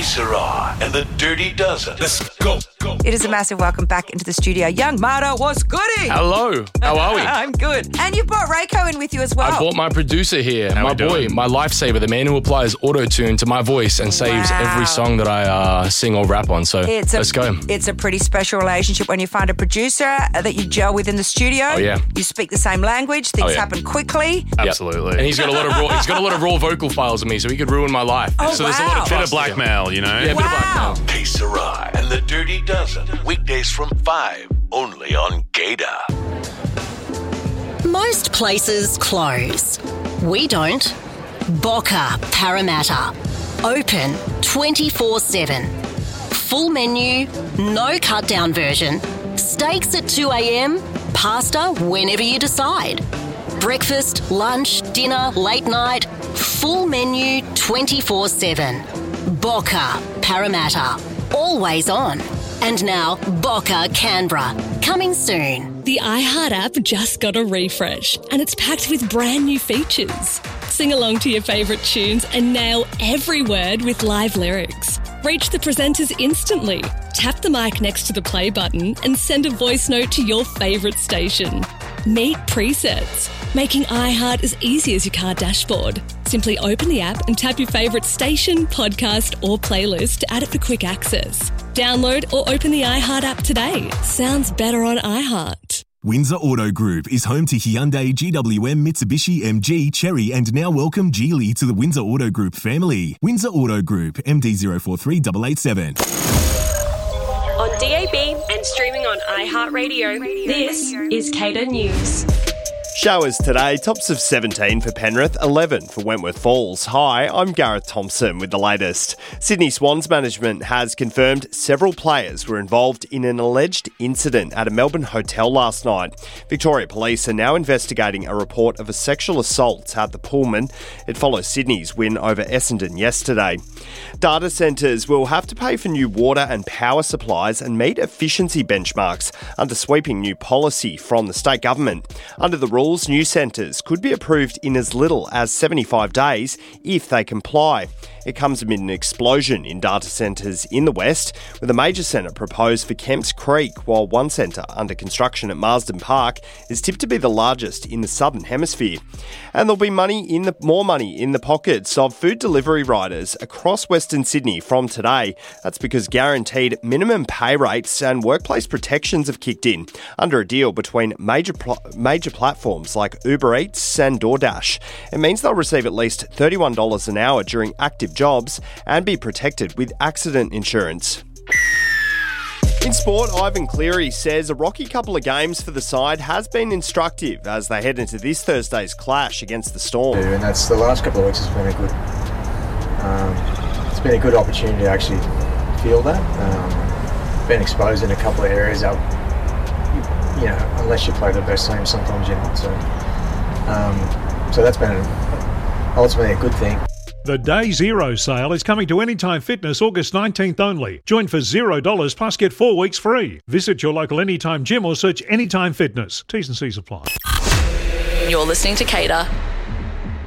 Sarah and the Dirty Dozen. Let's go. It is a massive welcome back into the studio. Young Marta, what's goody? Hello, how are we? I'm good. And you brought Reiko in with you as well. I brought my producer here, my boy, my lifesaver, the man who applies auto-tune to my voice and saves every song that I sing or rap on. So let's go. It's a pretty special relationship when you find a producer that you gel with in the studio. Oh, yeah. You speak the same language. Things happen quickly. Absolutely. And he's got a lot of raw vocal files of me, so he could ruin my life. Oh, so there's a lot of bit of blackmail, you know? Yeah, a bit of blackmail. Hey, Sarah and the Dirty Dozen. Weekdays from 5, only on Gator. Most places close. We don't. Boca Parramatta. Open 24/7. Full menu, no cut-down version. Steaks at 2 a.m, pasta whenever you decide. Breakfast, lunch, dinner, late night. Full menu 24/7. Boca Parramatta. Always on. And now, Boca Canberra. Coming soon. The iHeart app just got a refresh and it's packed with brand new features. Sing along to your favourite tunes and nail every word with live lyrics. Reach the presenters instantly. Tap the mic next to the play button and send a voice note to your favourite station. Meet presets, making iHeart as easy as your car dashboard. Simply open the app and tap your favourite station, podcast or playlist to add it for quick access. Download or open the iHeart app today. Sounds better on iHeart. Windsor Auto Group is home to Hyundai, GWM, Mitsubishi, MG, Chery and now welcome Geely to the Windsor Auto Group family. Windsor Auto Group, MD043887. On DAB and streaming on iHeartRadio, this is Cater News. Showers today, tops of 17 for Penrith, 11 for Wentworth Falls. Hi, I'm Gareth Thompson with the latest. Sydney Swans management has confirmed several players were involved in an alleged incident at a Melbourne hotel last night. Victoria Police are now investigating a report of a sexual assault at the Pullman. It follows Sydney's win over Essendon yesterday. Data centres will have to pay for new water and power supplies and meet efficiency benchmarks under sweeping new policy from the state government. Under the rules, new centres could be approved in as little as 75 days if they comply. It comes amid an explosion in data centres in the West, with a major centre proposed for Kemps Creek, while one centre under construction at Marsden Park is tipped to be the largest in the Southern Hemisphere. And there'll be more money in the pockets of food delivery riders across Western Sydney from today. That's because guaranteed minimum pay rates and workplace protections have kicked in under a deal between major platforms like Uber Eats and DoorDash. It means they'll receive at least $31 an hour during active jobs and be protected with accident insurance. In sport, Ivan Cleary says a rocky couple of games for the side has been instructive as they head into this Thursday's clash against the Storm. And that's the last couple of weeks has been it's been a good opportunity to actually feel that. Been exposed in a couple of areas that, you know, unless you play the best team, sometimes you're not. So that's been ultimately a good thing. The Day Zero sale is coming to Anytime Fitness August 19th only. Join for $0 plus get 4 weeks free. Visit your local Anytime gym or search Anytime Fitness. T's and C's apply. You're listening to Cater.